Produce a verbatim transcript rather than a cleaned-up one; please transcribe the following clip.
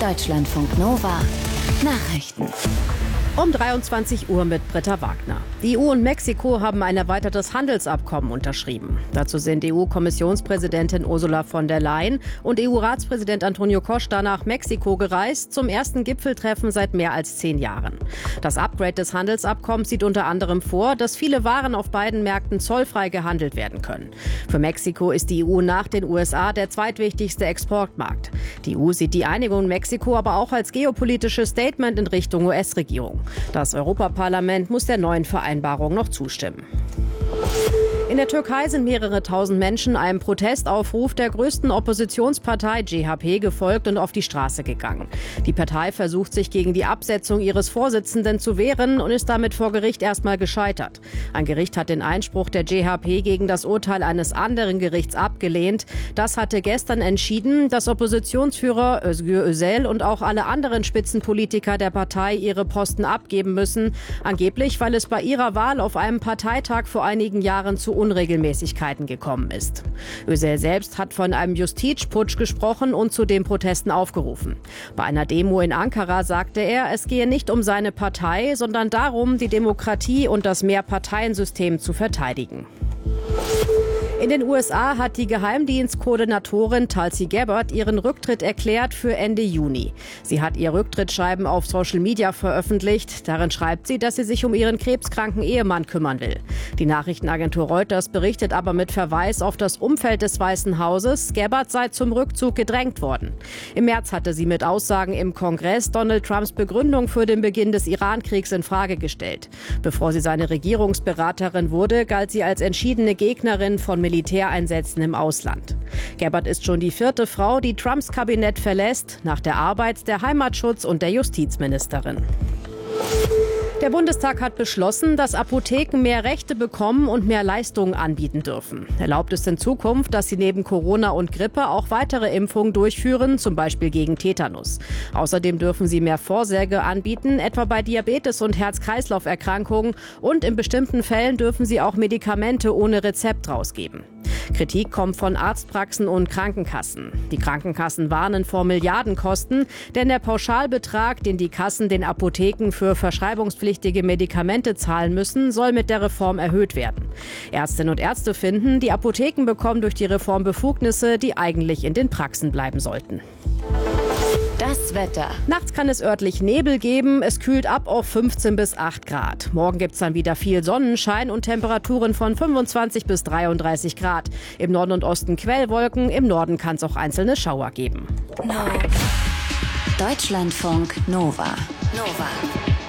Deutschlandfunk Nova Nachrichten. Um dreiundzwanzig Uhr mit Britta Wagner. Die E U und Mexiko haben ein erweitertes Handelsabkommen unterschrieben. Dazu sind E U-Kommissionspräsidentin Ursula von der Leyen und E U-Ratspräsident Antonio Costa nach Mexiko gereist, zum ersten Gipfeltreffen seit mehr als zehn Jahren. Das Upgrade des Handelsabkommens sieht unter anderem vor, dass viele Waren auf beiden Märkten zollfrei gehandelt werden können. Für Mexiko ist die E U nach den U S A der zweitwichtigste Exportmarkt. Die E U sieht die Einigung in Mexiko aber auch als geopolitisches Statement in Richtung U S-Regierung. Das Europaparlament muss der neuen Vereinbarung noch zustimmen. In der Türkei sind mehrere tausend Menschen einem Protestaufruf der größten Oppositionspartei C H P gefolgt und auf die Straße gegangen. Die Partei versucht sich gegen die Absetzung ihres Vorsitzenden zu wehren und ist damit vor Gericht erstmal gescheitert. Ein Gericht hat den Einspruch der C H P gegen das Urteil eines anderen Gerichts abgelehnt. Das hatte gestern entschieden, dass Oppositionsführer Özgür Özel und auch alle anderen Spitzenpolitiker der Partei ihre Posten abgeben müssen. Angeblich, weil es bei ihrer Wahl auf einem Parteitag vor einigen Jahren zu Unregelmäßigkeiten gekommen ist. Özel selbst hat von einem Justizputsch gesprochen und zu den Protesten aufgerufen. Bei einer Demo in Ankara sagte er, es gehe nicht um seine Partei, sondern darum, die Demokratie und das Mehrparteiensystem zu verteidigen. In den U S A hat die Geheimdienstkoordinatorin Tulsi Gabbard ihren Rücktritt erklärt für Ende Juni. Sie hat ihr Rücktrittsschreiben auf Social Media veröffentlicht. Darin schreibt sie, dass sie sich um ihren krebskranken Ehemann kümmern will. Die Nachrichtenagentur Reuters berichtet aber mit Verweis auf das Umfeld des Weißen Hauses, Gabbard sei zum Rückzug gedrängt worden. Im März hatte sie mit Aussagen im Kongress Donald Trumps Begründung für den Beginn des Iran-Kriegs in Frage gestellt. Bevor sie seine Regierungsberaterin wurde, galt sie als entschiedene Gegnerin von Militäreinsätzen im Ausland. Gabbard ist schon die vierte Frau, die Trumps Kabinett verlässt, nach der Arbeit, der Heimatschutz und der Justizministerin. Der Bundestag hat beschlossen, dass Apotheken mehr Rechte bekommen und mehr Leistungen anbieten dürfen. Erlaubt es in Zukunft, dass sie neben Corona und Grippe auch weitere Impfungen durchführen, zum Beispiel gegen Tetanus. Außerdem dürfen sie mehr Vorsorge anbieten, etwa bei Diabetes und Herz-Kreislauf-Erkrankungen. Und in bestimmten Fällen dürfen sie auch Medikamente ohne Rezept rausgeben. Kritik kommt von Arztpraxen und Krankenkassen. Die Krankenkassen warnen vor Milliardenkosten, denn der Pauschalbetrag, den die Kassen den Apotheken für verschreibungspflichtige Medikamente zahlen müssen, soll mit der Reform erhöht werden. Ärztinnen und Ärzte finden, die Apotheken bekommen durch die Reform Befugnisse, die eigentlich in den Praxen bleiben sollten. Das Wetter. Nachts kann es örtlich Nebel geben. Es kühlt ab auf fünfzehn bis acht Grad. Morgen gibt es dann wieder viel Sonnenschein und Temperaturen von fünfundzwanzig bis dreiunddreißig Grad. Im Norden und Osten Quellwolken. Im Norden kann es auch einzelne Schauer geben. No. Deutschlandfunk Nova. Nova.